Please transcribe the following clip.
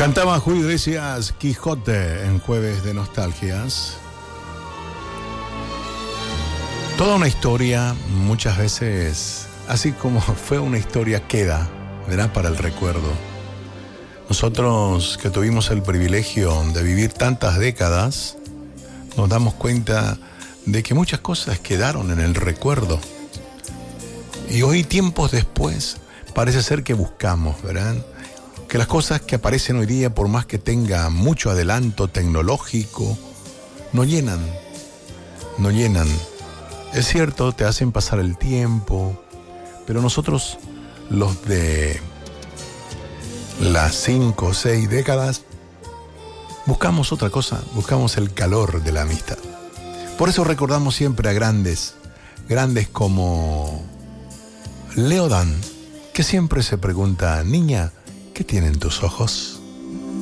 Cantaba Julio Iglesias Quijote en Jueves de Nostalgias. Toda una historia, muchas veces, así como fue una historia, queda, ¿verdad?, para el recuerdo. Nosotros que tuvimos el privilegio de vivir tantas décadas, nos damos cuenta de que muchas cosas quedaron en el recuerdo. Y hoy, tiempos después, parece ser que buscamos, ¿verdad?, que las cosas que aparecen hoy día, por más que tengan mucho adelanto tecnológico, no llenan. Es cierto, te hacen pasar el tiempo, pero nosotros, los de las 5 o 6 décadas, buscamos otra cosa, buscamos el calor de la amistad. Por eso recordamos siempre a grandes como Leo Dan, que siempre se pregunta: niña, ¿qué tienen tus ojos?